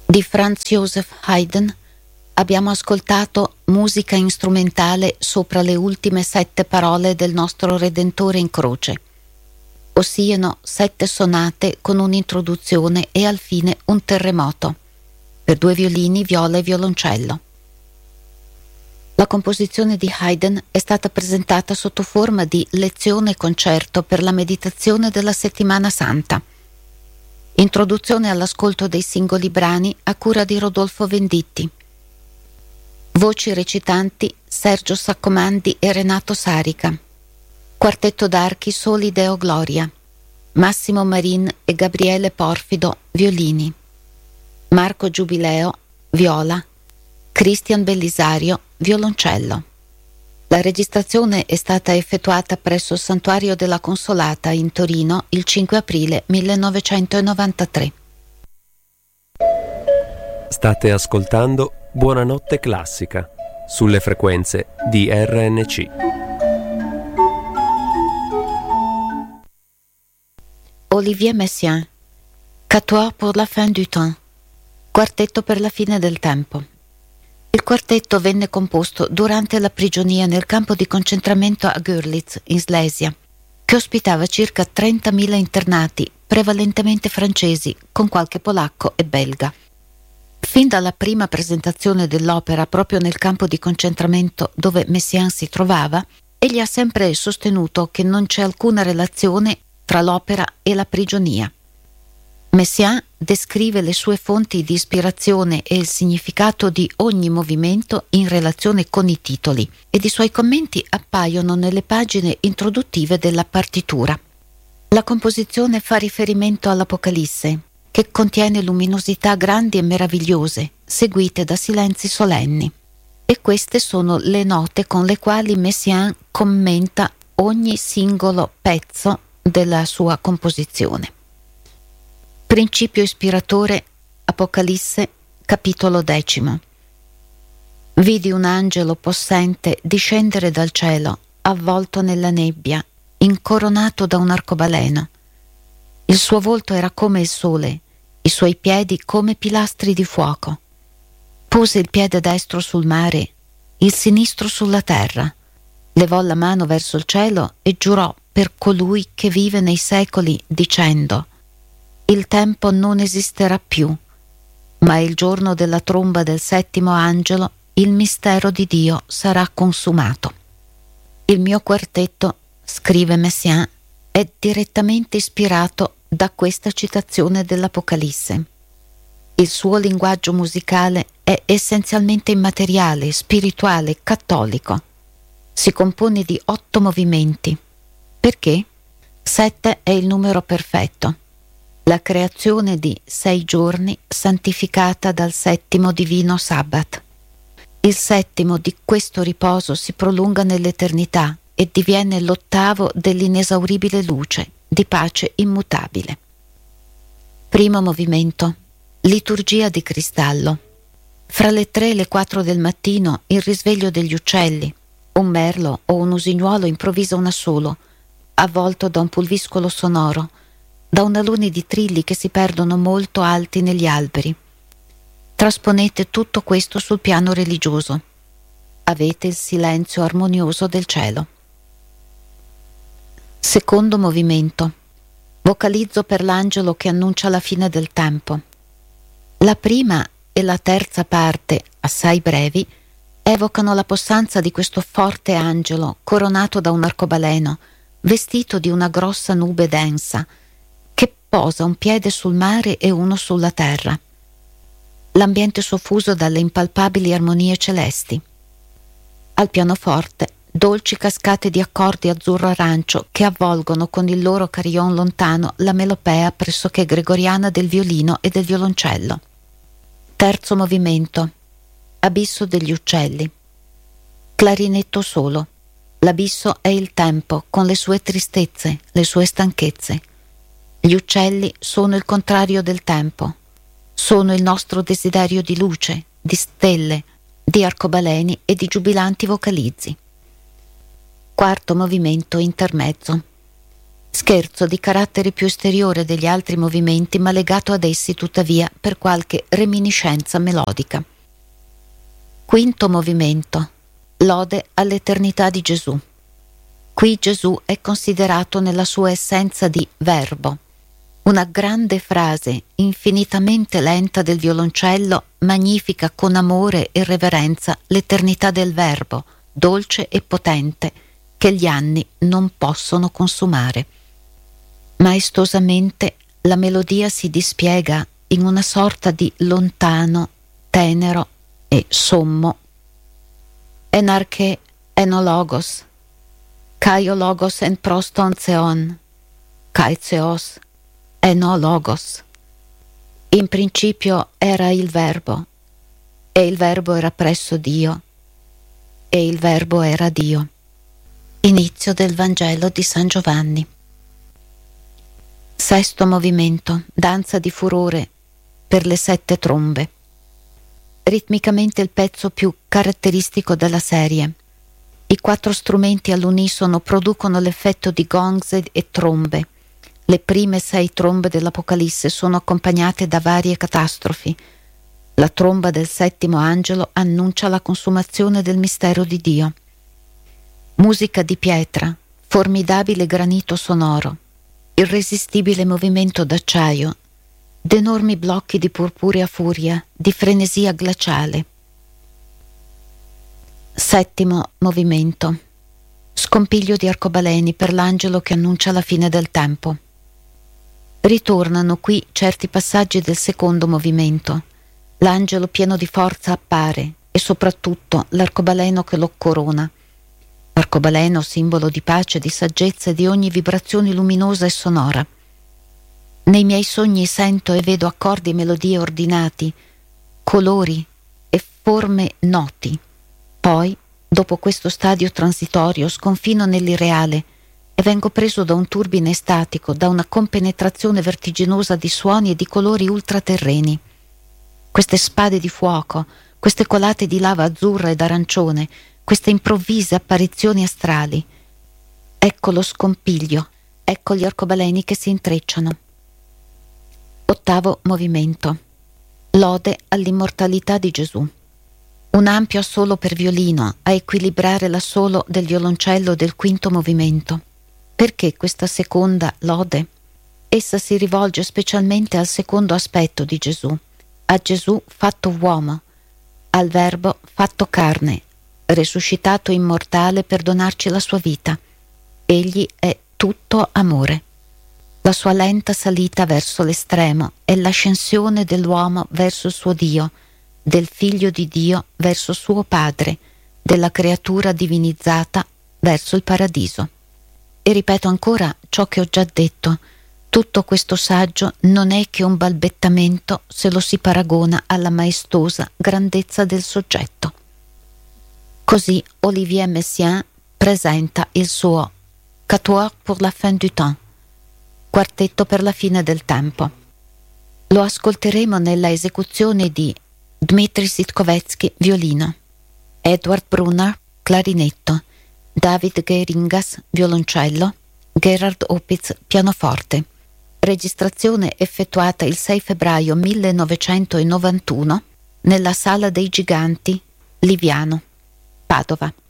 Di Franz Joseph Haydn abbiamo ascoltato musica strumentale sopra le ultime 7 parole del nostro Redentore in croce, ossia 7 sonate con un'introduzione e al fine un terremoto, per 2 violini, viola e violoncello. La composizione di Haydn è stata presentata sotto forma di lezione e concerto per la meditazione della Settimana Santa. Introduzione all'ascolto dei singoli brani a cura di Rodolfo Venditti. Voci recitanti Sergio Saccomandi e Renato Sarica. Quartetto d'archi Soli Deo Gloria. Massimo Marin e Gabriele Porfido, violini. Marco Giubileo, viola. Cristian Bellisario, violoncello. La registrazione è stata effettuata presso il Santuario della Consolata in Torino il 5 aprile 1993. State ascoltando Buonanotte Classica sulle frequenze di RNC. Olivier Messiaen, Quatuor pour la fin du temps, quartetto per la fine del tempo. Il quartetto venne composto durante la prigionia nel campo di concentramento a Görlitz, in Slesia, che ospitava circa 30.000 internati, prevalentemente francesi, con qualche polacco e belga. Fin dalla prima presentazione dell'opera proprio nel campo di concentramento dove Messiaen si trovava, egli ha sempre sostenuto che non c'è alcuna relazione tra l'opera e la prigionia. Messiaen descrive le sue fonti di ispirazione e il significato di ogni movimento in relazione con i titoli, ed i suoi commenti appaiono nelle pagine introduttive della partitura. La composizione fa riferimento all'Apocalisse, che contiene luminosità grandi e meravigliose, seguite da silenzi solenni. E queste sono le note con le quali Messiaen commenta ogni singolo pezzo della sua composizione. Principio ispiratore, Apocalisse, capitolo 10. Vidi un angelo possente discendere dal cielo, avvolto nella nebbia, incoronato da un arcobaleno. Il suo volto era come il sole, i suoi piedi come pilastri di fuoco. Pose il piede destro sul mare, il sinistro sulla terra, levò la mano verso il cielo e giurò per colui che vive nei secoli, dicendo: il tempo non esisterà più, ma il giorno della tromba del 7° angelo il mistero di Dio sarà consumato. Il mio quartetto, scrive Messiaen, è direttamente ispirato da questa citazione dell'Apocalisse. Il suo linguaggio musicale è essenzialmente immateriale, spirituale, cattolico. Si compone di 8 movimenti. Perché? 7 è il numero perfetto. La creazione di 6 giorni santificata dal 7° divino Sabbat. Il 7° di questo riposo si prolunga nell'eternità e diviene l'8° dell'inesauribile luce, di pace immutabile. Primo movimento. Liturgia di cristallo. Fra le 3 e le 4 del mattino il risveglio degli uccelli. Un merlo o un usignuolo improvvisa un assolo, avvolto da un pulviscolo sonoro, da un alone di trilli che si perdono molto alti negli alberi. Trasponete tutto questo sul piano religioso. Avete il silenzio armonioso del cielo. Secondo movimento. Vocalizzo per l'angelo che annuncia la fine del tempo. La prima e la terza parte, assai brevi, evocano la possanza di questo forte angelo coronato da un arcobaleno, vestito di una grossa nube densa, che posa un piede sul mare e uno sulla terra. L'ambiente soffuso dalle impalpabili armonie celesti. Al pianoforte, dolci cascate di accordi azzurro-arancio che avvolgono con il loro carillon lontano la melopea pressoché gregoriana del violino e del violoncello. Terzo movimento. Abisso degli uccelli. Clarinetto solo. L'abisso è il tempo, con le sue tristezze, le sue stanchezze. Gli uccelli sono il contrario del tempo. Sono il nostro desiderio di luce, di stelle, di arcobaleni e di giubilanti vocalizzi. Quarto movimento intermezzo. Scherzo di carattere più esteriore degli altri movimenti, ma legato ad essi tuttavia per qualche reminiscenza melodica. Quinto movimento. Lode all'eternità di Gesù. Qui Gesù è considerato nella sua essenza di verbo. Una grande frase infinitamente lenta del violoncello magnifica con amore e reverenza l'eternità del verbo, dolce e potente, che gli anni non possono consumare. Maestosamente la melodia si dispiega in una sorta di lontano, tenero e sommo. Enarche enologos, kai o logos en proston theon, kai theos enologos. In principio era il verbo, e il verbo era presso Dio, e il verbo era Dio. Inizio del Vangelo di San Giovanni. Sesto movimento, danza di furore per le 7 trombe. Ritmicamente il pezzo più caratteristico della serie. I 4 strumenti all'unisono producono l'effetto di gongs e trombe. Le prime 6 trombe dell'Apocalisse sono accompagnate da varie catastrofi. La tromba del 7° angelo annuncia la consumazione del mistero di Dio. Musica di pietra, formidabile granito sonoro, irresistibile movimento d'acciaio, d'enormi blocchi di purpurea furia, di frenesia glaciale. 7° movimento. Scompiglio di arcobaleni per l'angelo che annuncia la fine del tempo. Ritornano qui certi passaggi del 2° movimento. L'angelo pieno di forza appare e soprattutto l'arcobaleno che lo corona. L'arcobaleno, simbolo di pace, di saggezza e di ogni vibrazione luminosa e sonora. Nei miei sogni sento e vedo accordi e melodie ordinati, colori e forme noti. Poi, dopo questo stadio transitorio, sconfino nell'irreale e vengo preso da un turbine estatico, da una compenetrazione vertiginosa di suoni e di colori ultraterreni. Queste spade di fuoco, queste colate di lava azzurra ed arancione, queste improvvise apparizioni astrali. Ecco lo scompiglio, ecco gli arcobaleni che si intrecciano. 8° movimento. Lode all'immortalità di Gesù. Un ampio assolo per violino a equilibrare l'assolo del violoncello del 5° movimento. Perché questa seconda lode? Essa si rivolge specialmente al 2° aspetto di Gesù, a Gesù fatto uomo, al Verbo fatto carne, risuscitato immortale per donarci la sua vita. Egli è tutto amore. La sua lenta salita verso l'estremo è l'ascensione dell'uomo verso il suo Dio, del figlio di Dio verso suo Padre, della creatura divinizzata verso il paradiso. E ripeto ancora ciò che ho già detto: tutto questo saggio non è che un balbettamento se lo si paragona alla maestosa grandezza del soggetto. Così Olivier Messiaen presenta il suo Quatuor pour la fin du temps, quartetto per la fine del tempo. Lo ascolteremo nella esecuzione di Dmitri Sitkovetsky, violino, Edward Brunner, clarinetto, David Geringas, violoncello, Gerhard Opitz, pianoforte. Registrazione effettuata il 6 febbraio 1991 nella Sala dei Giganti, Liviano, Padova.